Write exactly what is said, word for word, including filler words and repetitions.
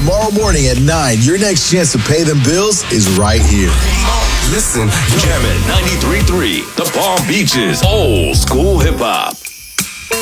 Tomorrow morning at nine, your next chance to pay them bills is right here. Listen, Jam it ninety-three point three, the Palm Beaches, old school hip hop.